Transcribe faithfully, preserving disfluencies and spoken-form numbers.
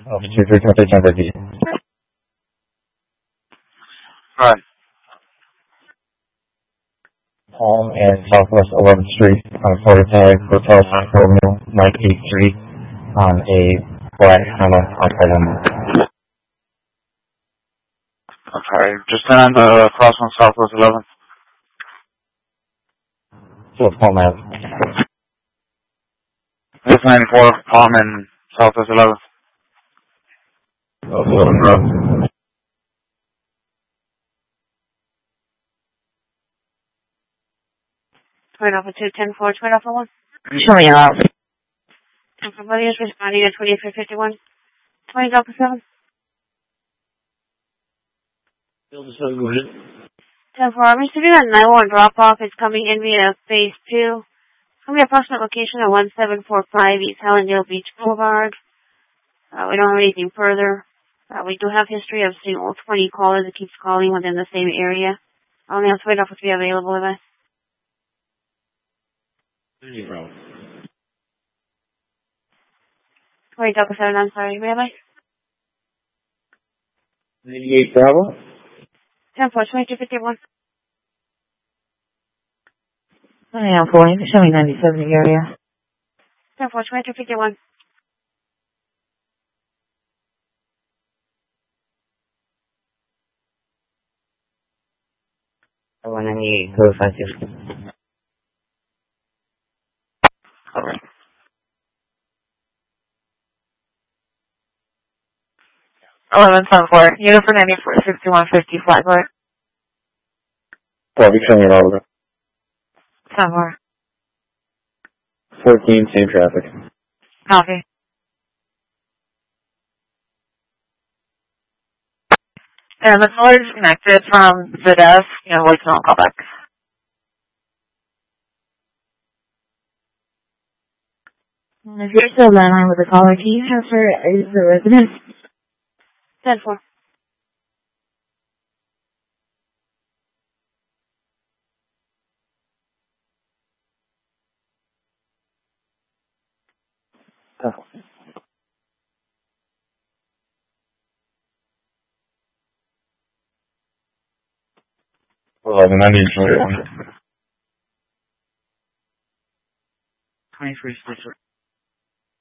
Officer three twenty Temper V. Hi. Palm and Southwest eleventh Street on forty-five Hotel Romeo Mike eight three on a black Honda Oklahoma. Okay, just on the cross on Southwest eleventh. So Palm Ave. This ninety-four, Palm and Southwest eleventh. Oh, so, Twin Alpha two, ten four, Twin Alpha one. Show me out. Alpha Buddy is responding at twenty-three fifty-one. twenty Alpha seven. ten four, I'm receiving a nine one drop off. It's coming in via phase two. It's going to be approximate location at one seven four five East Hallandale Beach Boulevard. Uh, we don't have anything further. Uh, we do have history of seeing all twenty callers that keeps calling within the same area. I only have Twin Alpha to be available with us. twenty Alpha seven, I'm sorry, Rabbi. ninety-eight Bravo. ten four, twenty-two fifty-one. I am going. Show me ninety-seven in the area. ten four, twenty-two fifty-one. one ninety-eight, code five two. Alright. eleven ten four. Unit for ninety-four, sixty-one fifty, Flatboard. Bobby coming over. ten four. fourteen, same traffic. Copy. And the caller disconnected from the desk. You know, voicemail callback. If you're still landline with the caller, can you transfer is the resident? ten four. eleven ninety-three. twenty-three,